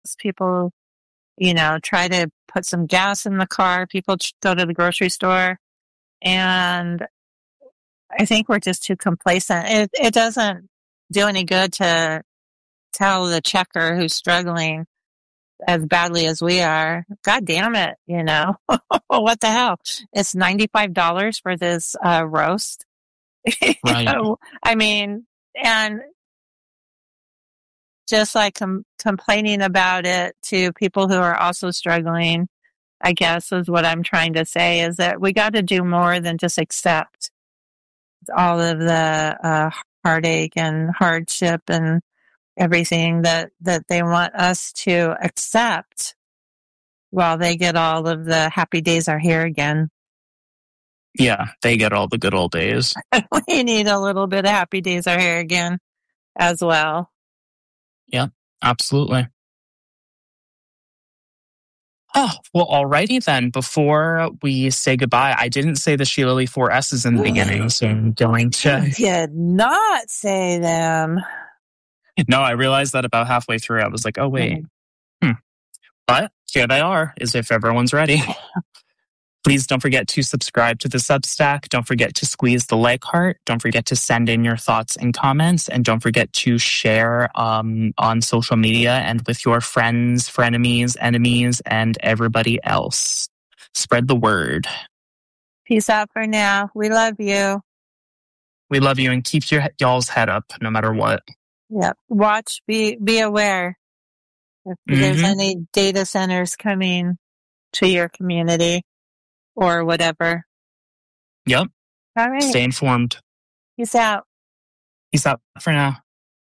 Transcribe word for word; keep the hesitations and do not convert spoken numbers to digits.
People, you know, try to put some gas in the car. People go to the grocery store. And I think we're just too complacent. It, it doesn't do any good to tell the checker who's struggling as badly as we are, God damn it, you know, what the hell? It's ninety-five dollars for this uh, roast. Right. You know? I mean, and just like com- complaining about it to people who are also struggling, I guess is what I'm trying to say, is that we got to do more than just accept all of the uh, heartache and hardship and everything that, that they want us to accept while they get all of the happy days are here again. Yeah, they get all the good old days. We need a little bit of happy days are here again as well. Yeah, absolutely. Oh, well, alrighty then. Before we say goodbye, I didn't say the Sheila Lee four S's in the beginning, so I'm going to... You did not say them. No, I realized that about halfway through. I was like, oh, wait. Hmm. But here they are, as if everyone's ready. Please don't forget to subscribe to the Substack. Don't forget to squeeze the like heart. Don't forget to send in your thoughts and comments. And don't forget to share um, on social media and with your friends, frenemies, enemies, and everybody else. Spread the word. Peace out for now. We love you. We love you, and keep your y'all's head up no matter what. Yep. Watch, be be aware if mm-hmm. there's any data centers coming to your community or whatever. Yep. All right. Stay informed. Peace out. Peace out for now.